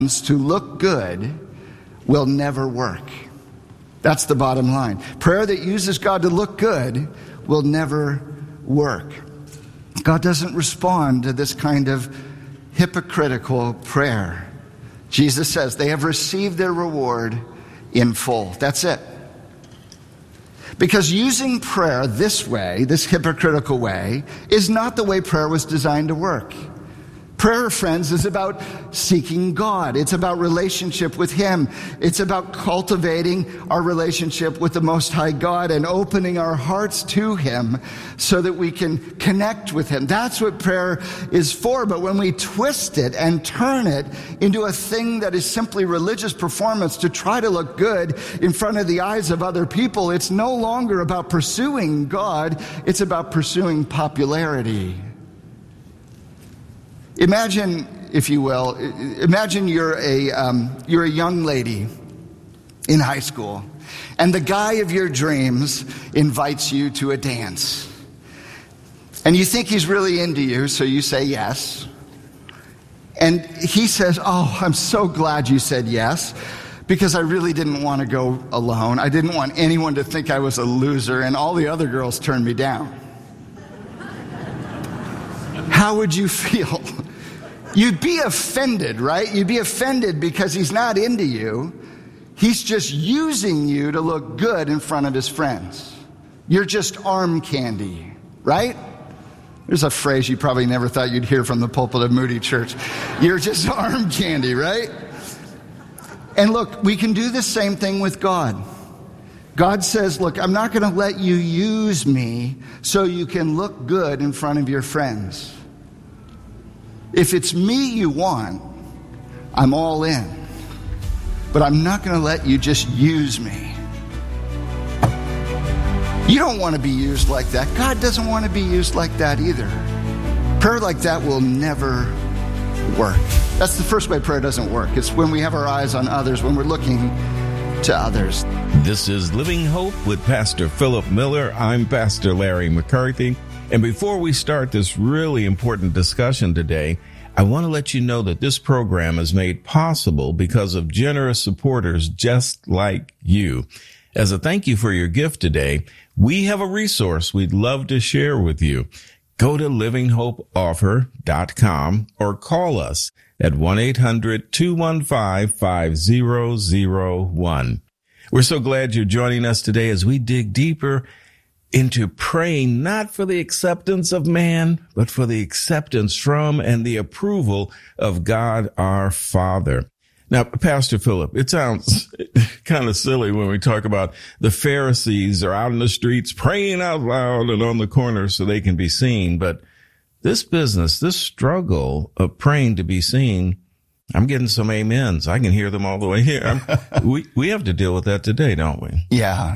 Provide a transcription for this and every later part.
to look good will never work. That's the bottom line. Prayer that uses God to look good will never work. God doesn't respond to this kind of hypocritical prayer. Jesus says they have received their reward in full. That's it. Because using prayer this way, this hypocritical way, is not the way prayer was designed to work. Prayer, friends, is about seeking God. It's about relationship with Him. It's about cultivating our relationship with the Most High God and opening our hearts to Him so that we can connect with Him. That's what prayer is for. But when we twist it and turn it into a thing that is simply religious performance to try to look good in front of the eyes of other people, it's no longer about pursuing God. It's about pursuing popularity. Imagine, if you will, imagine you're a young lady in high school, and the guy of your dreams invites you to a dance. And you think he's really into you, so you say yes. And he says, "Oh, I'm so glad you said yes, because I really didn't want to go alone. I didn't want anyone to think I was a loser, and all the other girls turned me down." How would you feel? You'd be offended, right? You'd be offended because he's not into you. He's just using you to look good in front of his friends. You're just arm candy, right? There's a phrase you probably never thought you'd hear from the pulpit of Moody Church. You're just arm candy, right? And look, we can do the same thing with God. God says, look, I'm not going to let you use me so you can look good in front of your friends. If it's me you want, I'm all in. But I'm not going to let you just use me. You don't want to be used like that. God doesn't want to be used like that either. Prayer like that will never work. That's the first way prayer doesn't work. It's when we have our eyes on others, when we're looking to others. This is Living Hope with Pastor Philip Miller. I'm Pastor Larry McCarthy. And before we start this really important discussion today, I want to let you know that this program is made possible because of generous supporters just like you. As a thank you for your gift today, we have a resource we'd love to share with you. Go to livinghopeoffer.com or call us at 1-800-215-5001. We're so glad you're joining us today as we dig deeper into praying not for the acceptance of man, but for the acceptance from and the approval of God our Father. Now, Pastor Philip, it sounds kind of silly when we talk about the Pharisees are out in the streets praying out loud and on the corners so they can be seen. But this business, this struggle of praying to be seen, I'm getting some amens. I can hear them all the way here. We have to deal with that today, don't we? Yeah.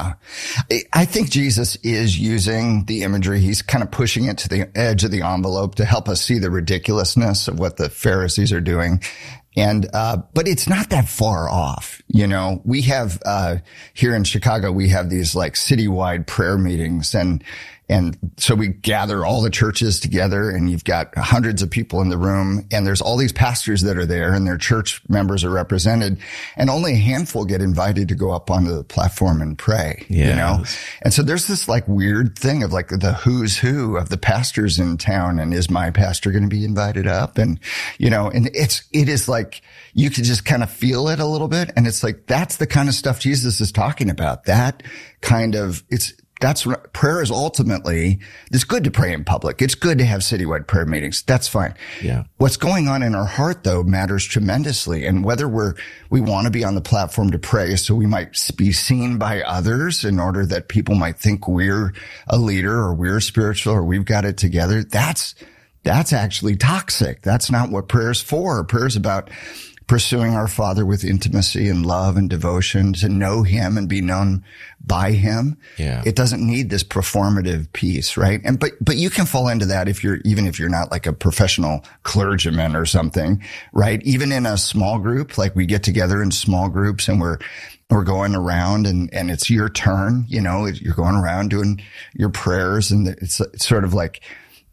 I think Jesus is using the imagery. He's kind of pushing it to the edge of the envelope to help us see the ridiculousness of what the Pharisees are doing. And, but it's not that far off. You know, we have, here in Chicago, we have these like citywide prayer meetings, and so we gather all the churches together, and you've got hundreds of people in the room, and there's all these pastors that are there, and their church members are represented, and only a handful get invited to go up onto the platform and pray, you know? And so there's this like weird thing of like the who's who of the pastors in town, and is my pastor going to be invited up? And, you know, and it is like, you could just kind of feel it a little bit. And it's like, that's the kind of stuff Jesus is talking about. That kind of, that's prayer is ultimately, it's good to pray in public. It's good to have citywide prayer meetings. That's fine. Yeah. What's going on in our heart though matters tremendously. And whether we want to be on the platform to pray so we might be seen by others in order that people might think we're a leader or we're spiritual or we've got it together, that's actually toxic. That's not what prayer is for. Prayer is about pursuing our Father with intimacy and love and devotion, to know Him and be known by Him. Yeah. It doesn't need this performative piece, right? And, but you can fall into that even if you're not like a professional clergyman or something, right? Even in a small group, like we get together in small groups and we're going around and it's your turn, you know, you're going around doing your prayers, and it's sort of like,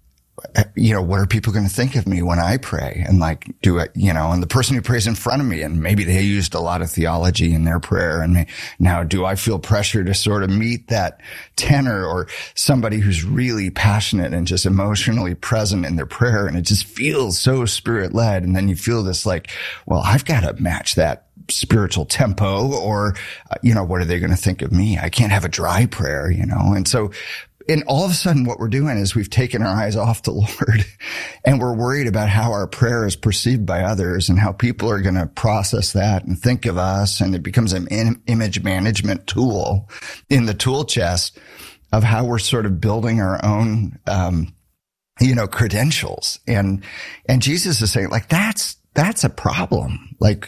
what are people going to think of me when I pray? And like, and the person who prays in front of me, and maybe they used a lot of theology in their prayer. And now do I feel pressure to sort of meet that tenor, or somebody who's really passionate and just emotionally present in their prayer? And it just feels so spirit led. And then you feel this like, well, I've got to match that spiritual tempo, or, what are they going to think of me? I can't have a dry prayer, And so, and all of a sudden what we're doing is we've taken our eyes off the Lord, and we're worried about how our prayer is perceived by others and how people are going to process that and think of us. And it becomes an image management tool in the tool chest of how we're sort of building our own, credentials. And Jesus is saying, like, that's a problem. Like,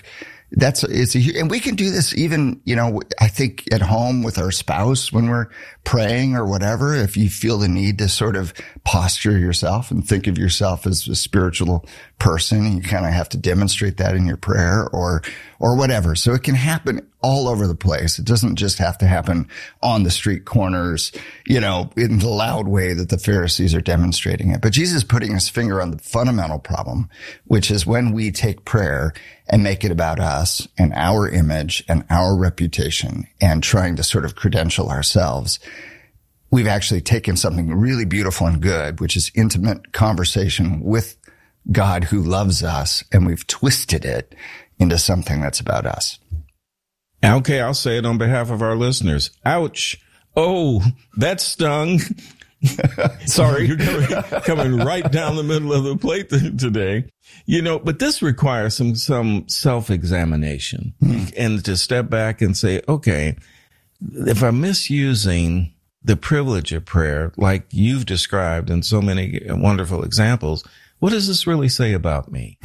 and we can do this even, I think at home with our spouse when we're praying or whatever. If you feel the need to sort of posture yourself and think of yourself as a spiritual person, you kind of have to demonstrate that in your prayer or whatever. So it can happen all over the place. It doesn't just have to happen on the street corners, in the loud way that the Pharisees are demonstrating it. But Jesus is putting his finger on the fundamental problem, which is when we take prayer and make it about us and our image and our reputation and trying to sort of credential ourselves, we've actually taken something really beautiful and good, which is intimate conversation with God who loves us, and we've twisted it into something that's about us. Okay, I'll say it on behalf of our listeners. Ouch. Oh, that stung. Sorry, you're coming right down the middle of the plate today. But this requires some self-examination and to step back and say, okay, if I'm misusing the privilege of prayer, like you've described in so many wonderful examples, what does this really say about me?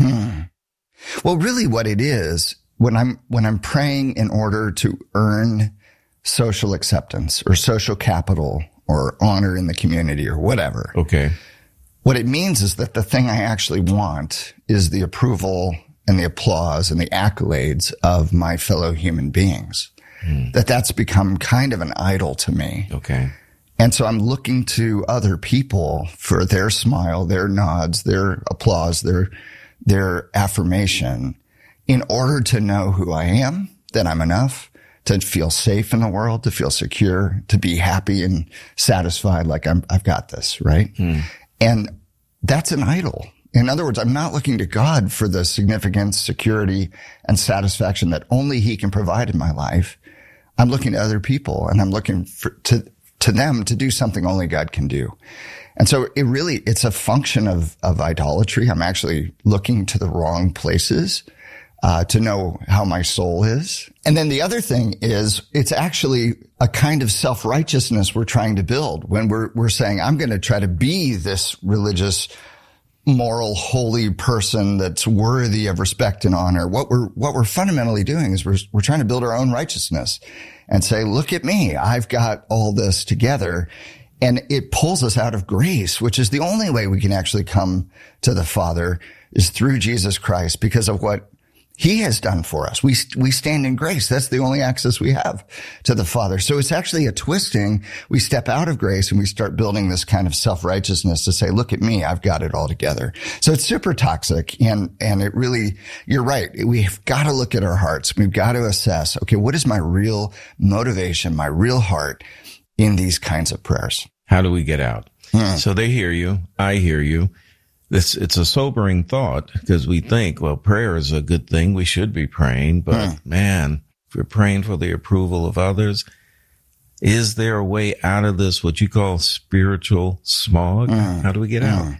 Well, really what it is, when I'm praying in order to earn social acceptance or social capital or honor in the community or whatever. Okay. What it means is that the thing I actually want is the approval and the applause and the accolades of my fellow human beings. That's become kind of an idol to me. Okay. And so I'm looking to other people for their smile, their nods, their applause, their affirmation in order to know who I am, that I'm enough, to feel safe in the world, to feel secure, to be happy and satisfied, like I've got this, right? And that's an idol. In other words, I'm not looking to God for the significance, security, and satisfaction that only he can provide in my life. I'm looking to other people, and I'm looking to them to do something only God can do. And so it's a function of idolatry. I'm actually looking to the wrong places to know how my soul is. And then the other thing is it's actually a kind of self-righteousness we're trying to build when we're saying, I'm going to try to be this religious, moral, holy person that's worthy of respect and honor. What we're fundamentally doing is we're trying to build our own righteousness and say, look at me. I've got all this together. And it pulls us out of grace, which is the only way we can actually come to the Father is through Jesus Christ because of what he has done for us. We stand in grace. That's the only access we have to the Father. So it's actually a twisting. We step out of grace and we start building this kind of self-righteousness to say, look at me. I've got it all together. So it's super toxic. And it really, you're right. We've got to look at our hearts. We've got to assess, okay, what is my real motivation, my real heart in these kinds of prayers? How do we get out? So they hear you. I hear you. It's a sobering thought because we think, well, prayer is a good thing. We should be praying. But man, if we're praying for the approval of others, is there a way out of this, what you call spiritual smog? How do we get out?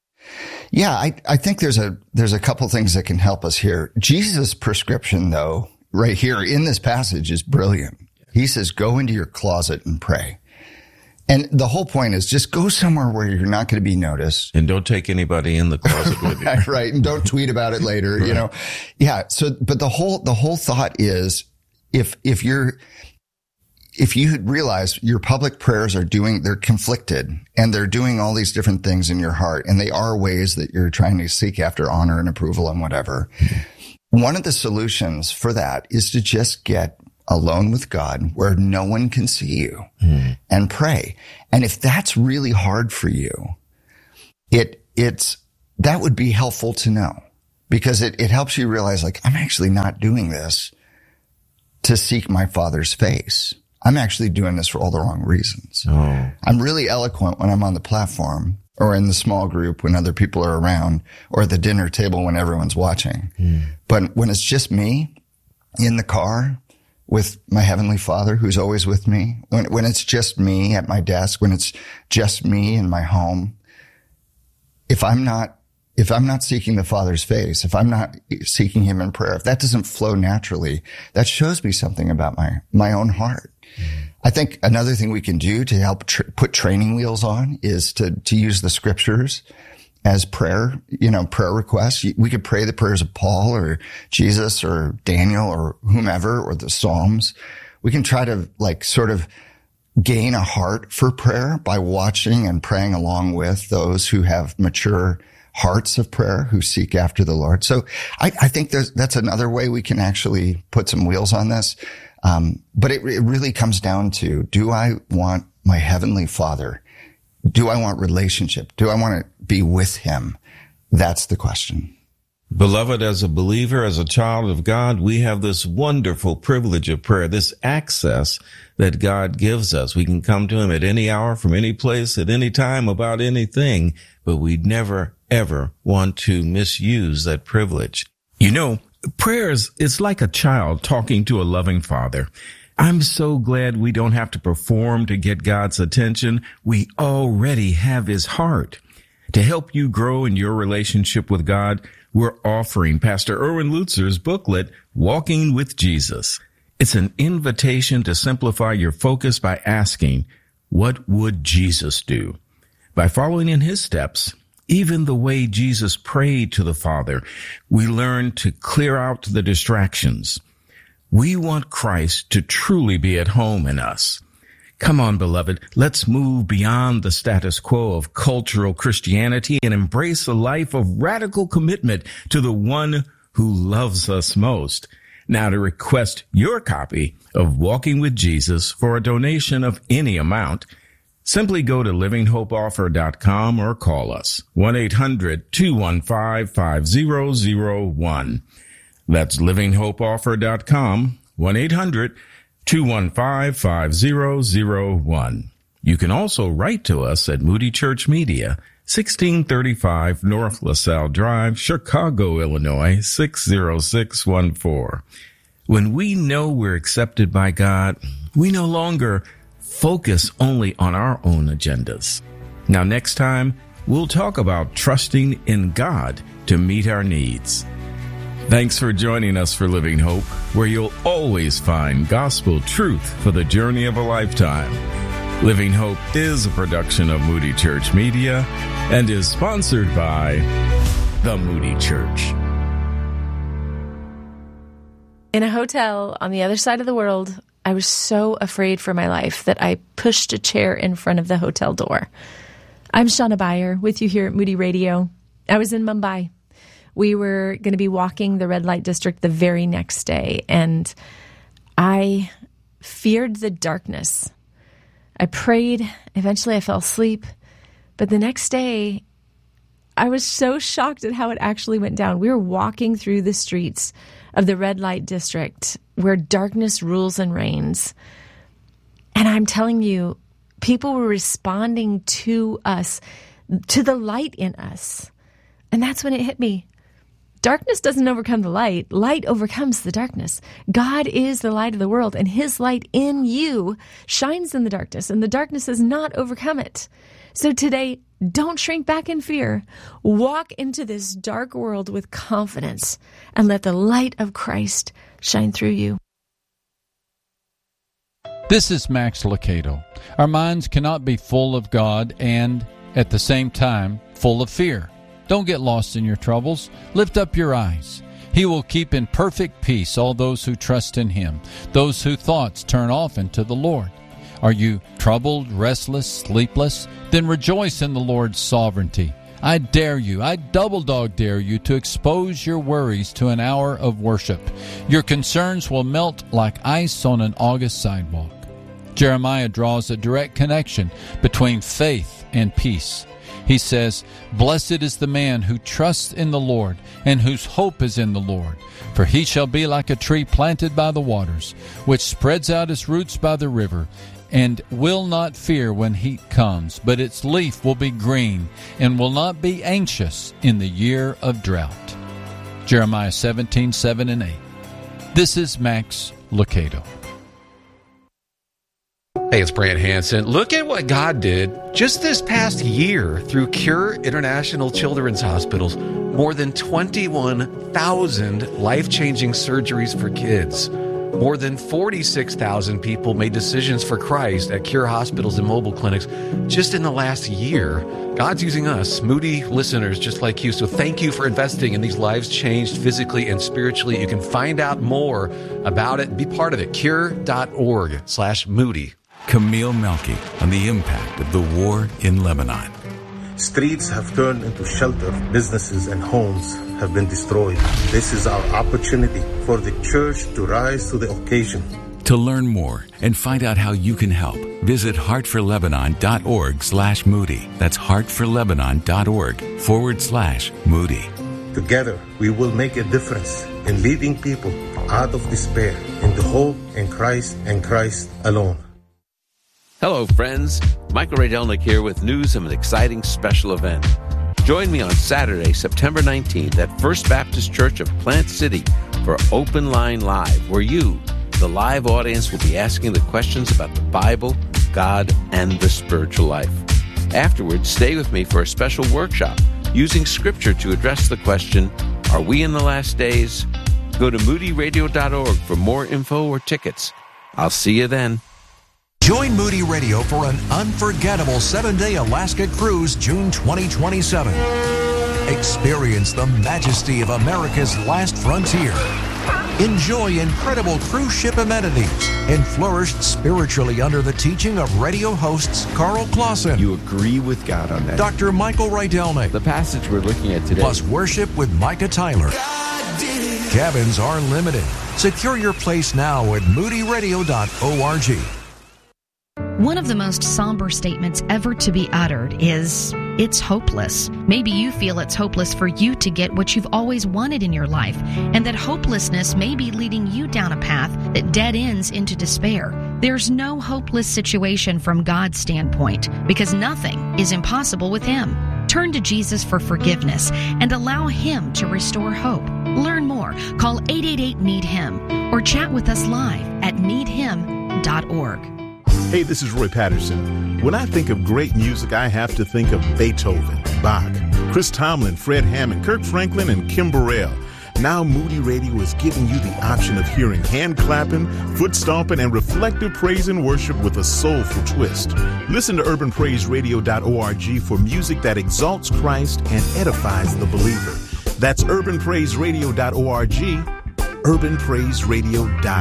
Yeah, I think there's a couple things that can help us here. Jesus' prescription, though, right here in this passage is brilliant. He says, go into your closet and pray. And the whole point is just go somewhere where you're not going to be noticed. And don't take anybody in the closet with you. Right. And don't tweet about it later, you know. Yeah. So, but the whole thought is if you realize your public prayers they're conflicted and they're doing all these different things in your heart and they are ways that you're trying to seek after honor and approval and whatever. One of the solutions for that is to just get alone with God where no one can see you and pray. And if that's really hard for you, it that would be helpful to know, because it helps you realize, like, I'm actually not doing this to seek my Father's face. I'm actually doing this for all the wrong reasons. Oh. I'm really eloquent when I'm on the platform or in the small group when other people are around, or at the dinner table when everyone's watching. But when it's just me in the car with my Heavenly Father who's always with me, when it's just me at my desk, when it's just me in my home, if I'm not seeking the Father's face, if I'm not seeking Him in prayer, if that doesn't flow naturally, that shows me something about my own heart. I think another thing we can do to help put training wheels on is to use the scriptures as prayer requests. We could pray the prayers of Paul or Jesus or Daniel or whomever, or the Psalms. We can try to sort of gain a heart for prayer by watching and praying along with those who have mature hearts of prayer, who seek after the Lord. So I think that's another way we can actually put some wheels on this. But it really comes down to, do I want my Heavenly Father? Do I want relationship? Do I want to be with Him? That's the question. Beloved, as a believer, as a child of God, we have this wonderful privilege of prayer, this access that God gives us. We can come to Him at any hour, from any place, at any time, about anything, but we never, ever want to misuse that privilege. You know, prayer is like a child talking to a loving father. I'm so glad we don't have to perform to get God's attention. We already have His heart. To help you grow in your relationship with God, we're offering Pastor Erwin Lutzer's booklet, Walking with Jesus. It's an invitation to simplify your focus by asking, what would Jesus do? By following in His steps, even the way Jesus prayed to the Father, we learn to clear out the distractions. We want Christ to truly be at home in us. Come on, beloved, let's move beyond the status quo of cultural Christianity and embrace a life of radical commitment to the one who loves us most. Now, to request your copy of Walking with Jesus for a donation of any amount, simply go to livinghopeoffer.com or call us 1-800-215-5001. That's livinghopeoffer.com, 1-800-215-5001. You can also write to us at Moody Church Media, 1635 North LaSalle Drive, Chicago, Illinois, 60614. When we know we're accepted by God, we no longer focus only on our own agendas. Now, next time, we'll talk about trusting in God to meet our needs. Thanks for joining us for Living Hope, where you'll always find gospel truth for the journey of a lifetime. Living Hope is a production of Moody Church Media and is sponsored by the Moody Church. In a hotel on the other side of the world, I was so afraid for my life that I pushed a chair in front of the hotel door. I'm Shauna Beyer with you here at Moody Radio. I was in Mumbai. We were going to be walking the red light district the very next day, and I feared the darkness. I prayed. Eventually I fell asleep. But the next day, I was so shocked at how it actually went down. We were walking through the streets of the red light district where darkness rules and reigns. And I'm telling you, people were responding to us, to the light in us. And that's when it hit me. Darkness doesn't overcome the light. Light overcomes the darkness. God is the light of the world, and His light in you shines in the darkness, and the darkness has not overcome it. So today, don't shrink back in fear. Walk into this dark world with confidence and let the light of Christ shine through you. This is Max Lucado. Our minds cannot be full of God and, at the same time, full of fear. Don't get lost in your troubles. Lift up your eyes. He will keep in perfect peace all those who trust in Him, those whose thoughts turn often to the Lord. Are you troubled, restless, sleepless? Then rejoice in the Lord's sovereignty. I dare you, I double dog dare you to expose your worries to an hour of worship. Your concerns will melt like ice on an August sidewalk. Jeremiah draws a direct connection between faith and peace. He says, "Blessed is the man who trusts in the Lord and whose hope is in the Lord. For he shall be like a tree planted by the waters, which spreads out its roots by the river, and will not fear when heat comes, but its leaf will be green, and will not be anxious in the year of drought." Jeremiah 17:7 and 8. This is Max Lucado. Hey, it's Brant Hansen. Look at what God did just this past year through Cure International Children's Hospitals. More than 21,000 life-changing surgeries for kids. More than 46,000 people made decisions for Christ at Cure hospitals and mobile clinics just in the last year. God's using us, Moody listeners just like you. So thank you for investing in these lives changed physically and spiritually. You can find out more about it and be part of it. Cure.org/Moody. Camille Melky on the impact of the war in Lebanon. Streets have turned into shelter. Businesses and homes have been destroyed. This is our opportunity for the church to rise to the occasion. To learn more and find out how you can help, visit heartforlebanon.org/Moody. That's heartforlebanon.org/Moody. Together, we will make a difference in leading people out of despair into hope in Christ and Christ alone. Hello, friends. Michael Rydelnik here with news of an exciting special event. Join me on Saturday, September 19th at First Baptist Church of Plant City for Open Line Live, where you, the live audience, will be asking the questions about the Bible, God, and the spiritual life. Afterwards, stay with me for a special workshop using Scripture to address the question, are we in the last days? Go to moodyradio.org for more info or tickets. I'll see you then. Join Moody Radio for an unforgettable 7-day Alaska cruise June 2027. Experience the majesty of America's last frontier. Enjoy incredible cruise ship amenities and flourish spiritually under the teaching of radio hosts Carl Clausen. You agree with God on that. Dr. Michael Rydelnik. The passage we're looking at today. Plus worship with Micah Tyler. Cabins are limited. Secure your place now at moodyradio.org. One of the most somber statements ever to be uttered is, it's hopeless. Maybe you feel it's hopeless for you to get what you've always wanted in your life, and that hopelessness may be leading you down a path that dead ends into despair. There's no hopeless situation from God's standpoint, because nothing is impossible with Him. Turn to Jesus for forgiveness and allow Him to restore hope. Learn more. Call 888-NEED-HIM or chat with us live at needhim.org. Hey, this is Roy Patterson. When I think of great music, I have to think of Beethoven, Bach, Chris Tomlin, Fred Hammond, Kirk Franklin, and Kim Burrell. Now Moody Radio is giving you the option of hearing hand clapping, foot stomping, and reflective praise and worship with a soulful twist. Listen to urbanpraiseradio.org for music that exalts Christ and edifies the believer. That's urbanpraiseradio.org, urbanpraiseradio.org.